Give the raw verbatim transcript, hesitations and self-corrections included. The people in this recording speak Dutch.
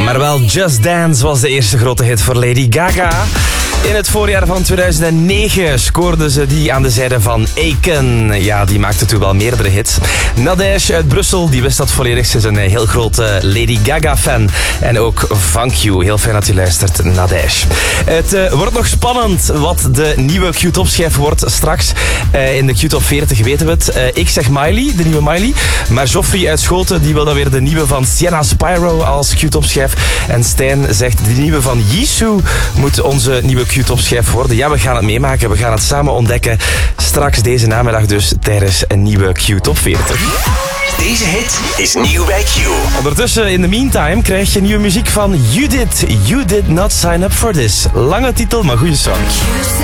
Maar wel Just Dance was de eerste grote hit voor Lady Gaga. In het voorjaar van tweeduizend negen scoorde ze die aan de zijde van Akon. Ja, die maakte toen wel meerdere hits. Nadège uit Brussel, die wist dat volledig. Ze is een heel grote Lady Gaga-fan. En ook Funk You. Heel fijn dat u luistert, Nadège. Het uh, wordt nog spannend wat de nieuwe Q-top-schijf wordt straks. Uh, in de Q-top veertig weten we het. Uh, ik zeg Miley, de nieuwe Miley. Maar Joffrey uit Schoten, die wil dan weer de nieuwe van Sienna Spyro als Q-top-schijf. En Stijn zegt, de nieuwe van Jisoo moet onze nieuwe Q-top-schijf worden. Ja, we gaan het meemaken. We gaan het samen ontdekken. Straks deze namiddag dus tijdens een nieuwe Q-top veertig. Deze hit is nieuw bij Q. Ondertussen, in the meantime, krijg je nieuwe muziek van Judith. You Did Not Sign Up For This. Lange titel, maar goede song.